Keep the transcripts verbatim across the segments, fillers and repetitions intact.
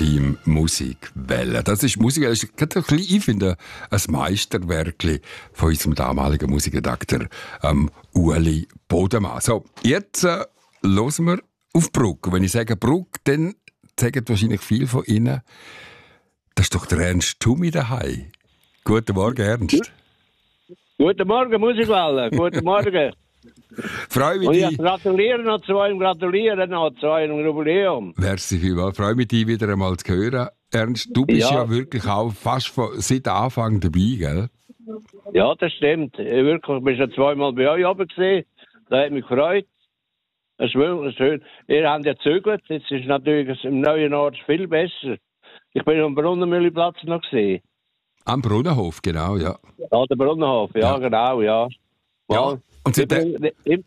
Team Musikwelle. Das ist Musik, das ist gerade ein bisschen, ich finde, ein Meisterwerk von unserem damaligen Musikredakteur ähm, Ueli Bodemann. So, jetzt äh, hören wir auf Bruck. Wenn ich sage Bruck, dann sagen wahrscheinlich viele von Ihnen, das ist doch der Ernst Thumi daheim. Guten Morgen, Ernst. Guten Morgen, Musikwelle. Guten Morgen. Freue mich, und ich die... gratuliere noch zu eurem Gratulieren noch zu eurem Jubiläum. Merci vielmals. Freue mich, dich wieder einmal zu hören. Ernst, du bist ja, ja wirklich auch fast von, seit Anfang dabei, gell? Ja, das stimmt. Ich wirklich, ich bin schon zweimal bei euch oben gesehen. Das hat mich gefreut. Es ist wirklich schön. Ihr habt ja gezögert. Jetzt ist natürlich im neuen Ort viel besser. Ich bin am Brunnenmühleplatz noch gesehen. Am Brunnenhof, genau, ja. Ja, der Brunnenhof, ja, ja. genau, ja. ja. Und ich bin, ich,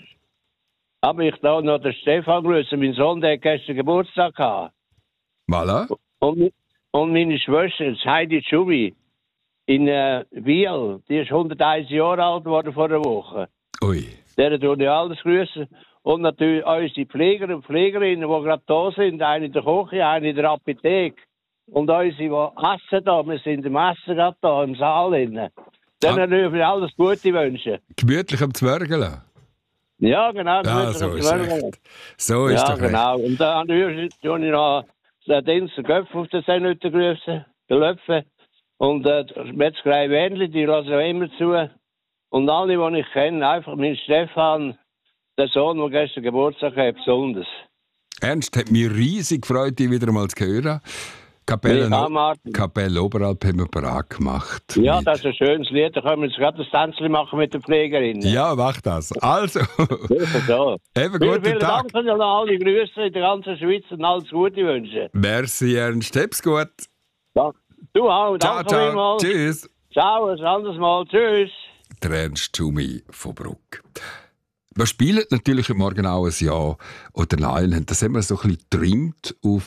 aber ich da noch den Stefan grüßen. Mein Sohn, der hat gestern Geburtstag gehabt. Voilà. Und, und meine Schwester, Heidi Schubi, in äh, Wiel, die ist hunderteins Jahre alt geworden vor einer Woche. Ui. Der tun ja alles grüßen. Und natürlich unsere Pfleger und Pflegerinnen, die gerade da sind, eine in der Küche, eine in der Apotheke. Und unsere, die essen da, wir sind im Essen gerade da, im Saal. Denen ah. dürfen wir alles Gute wünschen. Gemütlich am Zwergeln? Ja, genau. Ja, so ist recht. So ist ja, doch genau. recht. Und dann tue ich noch den Köpf auf den Sennhütte grüßen, den Löpfen. Und äh, die Metzgerei Wendli, die lassen auch immer zu. Und alle, die ich kenne, einfach mein Stefan, der Sohn, der gestern Geburtstag hat, besonders. Ernst, hat mich riesig gefreut, dich wieder einmal zu hören. Kapelle, ja, Kapelle Oberalp haben wir bereit gemacht. Ja, mit... das ist ein schönes Lied. Da können wir jetzt gerade ein Tänzchen machen mit der Pflegerin. Ja, mach das. Also, so. eben vielen, guten vielen Tag. Dank und alle Grüße in der ganzen Schweiz und alles Gute wünschen. Merci, Ernst. Hab's gut. Ja. Du auch. Ciao, danke ciao. Vielmals. Tschüss. Ciao, ein anderes Mal. Tschüss. Der Ernst Thumi von Bruck. Wir spielen natürlich morgen auch ein Ja oder Nein. Das haben wir so ein bisschen getrimmt auf